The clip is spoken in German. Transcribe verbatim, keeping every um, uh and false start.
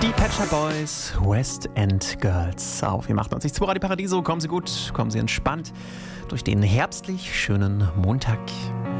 Die Pet Shop Boys, West End Girls auf M achtundneunzig Komma zwei Radio Paradiso. Kommen Sie gut, kommen Sie entspannt durch den herbstlich schönen Montag.